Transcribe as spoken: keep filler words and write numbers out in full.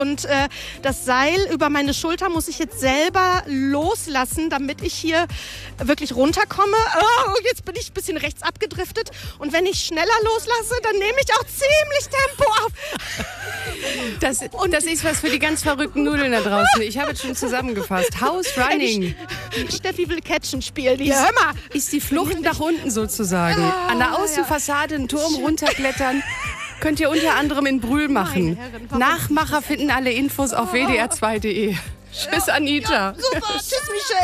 Und äh, das Seil über meine Schulter muss ich jetzt selber loslassen, damit ich hier wirklich runterkomme. Oh, jetzt bin ich ein bisschen rechts abgedriftet. Und wenn ich schneller loslasse, dann nehme ich auch ziemlich Tempo auf. Das, und das ist was für die ganz verrückten Nudeln da draußen. Ich habe es schon zusammengefasst. House Running. Die Steffi will Catchen spielen hier. Hör mal. Ist die Flucht nach unten sozusagen. An der Außenfassade einen Turm runterklettern. Könnt ihr unter anderem in Brühl machen. Herren, Nachmacher finden alle Infos auf w d r zwei punkt d e. Tschüss, Anita. Ja, super. Tschüss, Michelle.